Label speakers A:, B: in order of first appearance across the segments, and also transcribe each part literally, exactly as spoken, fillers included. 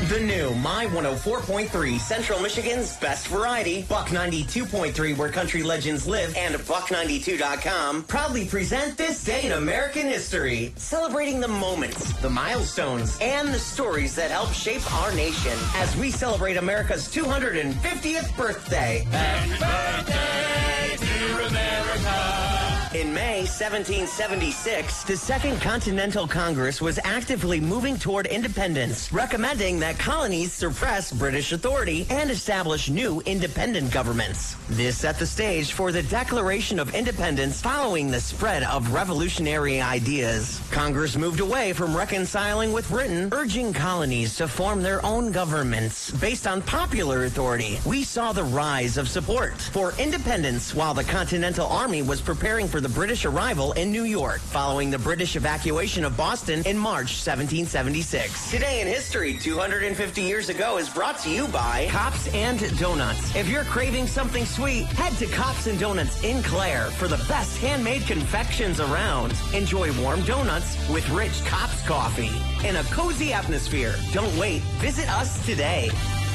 A: The new My one oh four point three, Central Michigan's best variety, Buck ninety-two point three, where country legends live, and buck ninety-two dot com proudly present this day in American history, celebrating the moments, the milestones, and the stories that help shape our nation as we celebrate America's two hundred fiftieth birthday.
B: Happy birthday, dear America.
A: In May seventeen seventy-six, the Second Continental Congress was actively moving toward independence, recommending that colonies suppress British authority and establish new independent governments. This set the stage for the Declaration of Independence following the spread of revolutionary ideas. Congress moved away from reconciling with Britain, urging colonies to form their own governments based on popular authority. We saw the rise of support for independence while the Continental Army was preparing for the British arrival in New York, following the British evacuation of Boston in March seventeen seventy-six. Today in history, two hundred fifty years ago, is brought to you by Cops and Donuts. If you're craving something sweet, head to Cops and Donuts in Clare for the best handmade confections around. Enjoy warm donuts with rich Cops coffee in a cozy atmosphere. Don't wait. Visit us today.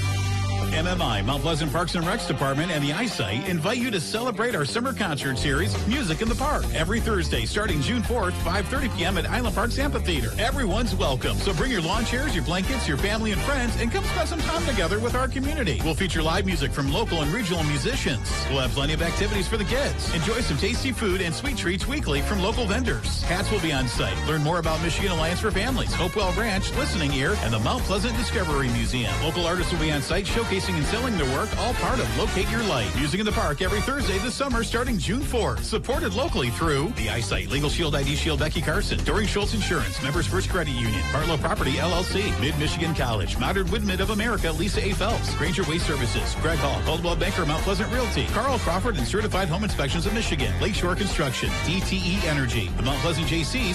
C: M M I, Mount Pleasant Parks and Recs Department, and the Eyesight invite you to celebrate our summer concert series, Music in the Park, every Thursday starting June fourth, five thirty p.m. at Island Parks Amphitheater. Everyone's welcome, so bring your lawn chairs, your blankets, your family and friends, and come spend some time together with our community. We'll feature live music from local and regional musicians. We'll have plenty of activities for the kids. Enjoy some tasty food and sweet treats weekly from local vendors. Cats will be on site. Learn more about Michigan Alliance for Families, Hopewell Ranch, Listening Ear, and the Mount Pleasant Discovery Museum. Local artists will be on site showcasing and selling their work, all part of Locate Your Light. Music in the Park every Thursday this summer starting June fourth. Supported locally through the Eyesight, Legal Shield I D Shield, Becky Carson, Doring Schultz Insurance, Members First Credit Union, Bartlow Property L L C, Mid-Michigan College, Modern Woodmid of America, Lisa A. Phelps, Granger Waste Services, Greg Hall, Coldwell Banker, Mount Pleasant Realty, Carl Crawford and Certified Home Inspections of Michigan, Lakeshore Construction, D T E Energy, the Mount Pleasant J Cs,